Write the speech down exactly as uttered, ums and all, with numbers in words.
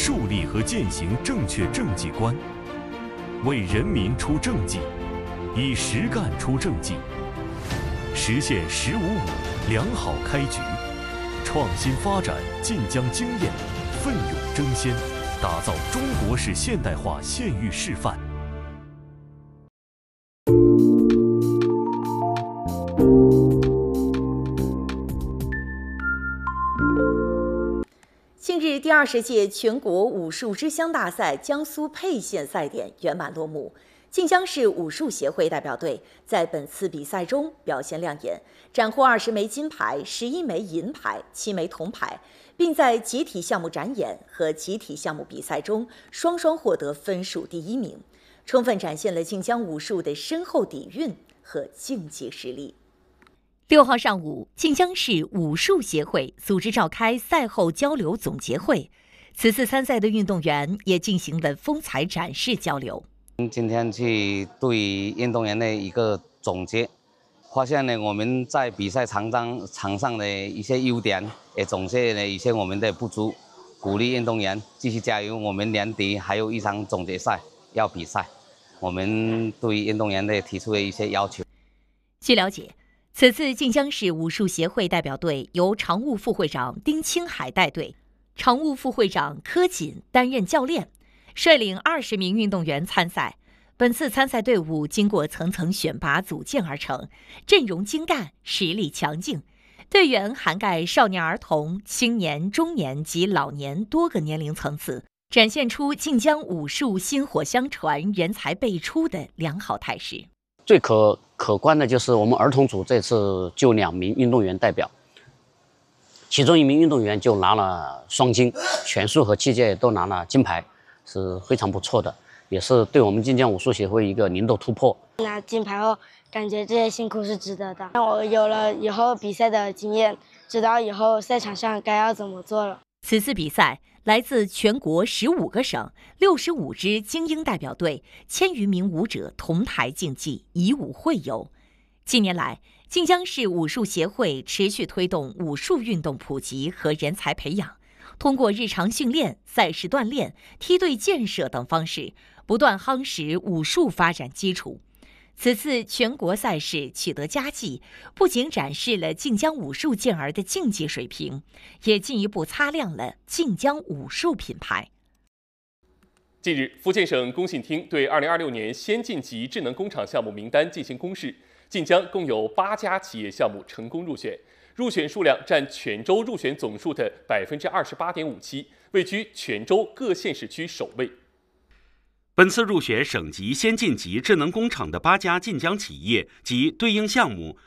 树立和践行正确政绩观，为人民出政绩，以实干出政绩，实现“十五五”良好开局，创新发展晋江经验，奋勇争先，打造中国式现代化县域示范。 近日，第二十届全国武术之乡大赛江苏沛县赛点圆满落幕。晋江市武术协会代表队在本次比赛中表现亮眼，斩获二十枚金牌、十一枚银牌、七枚铜牌，并在集体项目展演和集体项目比赛中双双获得分数第一名，充分展现了晋江武术的深厚底蕴和竞技实力。六号上午，晋江市武术协会组织召开赛后交流总结会，此次参赛的运动员也进行了风采展示交流。 今天去对运动员的一个总结，发现呢我们在比赛场上场上的一些优点，也总结了一些我们的不足，鼓励运动员继续加油。我们年底还有一场总决赛要比赛，我们对运动员的提出了一些要求。 据了解，此次晋江市武术协会代表队由常务副会长丁青海带队，常务副会长柯锦担任教练，率领二十名运动员参赛。本次参赛队伍经过层层选拔组建而成，阵容精干，实力强劲。队员涵盖少年儿童、青年、中年及老年多个年龄层次，展现出晋江武术薪火相传、人才辈出的良好态势。 最可可观的就是我们儿童组这次就两名运动员代表，其中一名运动员就拿了双金，拳术和器械都拿了金牌，是非常不错的，也是对我们晋江武术协会一个年度突破。 拿金牌后，感觉这些辛苦是值得的，让我有了以后比赛的经验，知道以后赛场上该要怎么做了。 此次比赛来自全国十五个省、六十五支精英代表队，千余名武者同台竞技，以武会友。近年来，晋江市武术协会持续推动武术运动普及和人才培养，通过日常训练、赛事锻炼、梯队建设等方式，不断夯实武术发展基础。此次全国赛事取得佳绩，不仅展示了晋江武术健儿的竞技水平，也进一步擦亮了晋江武术品牌。 近日，福建省工信厅对二零二六年先进级智能工厂项目名单进行公示，晋江共有八家企业项目成功入选，入选数量占全州入选总数的百分之二十八点五七，位居全州各县市区首位。 本次入选省级先进级智能工厂的八家晋江企业及对应项目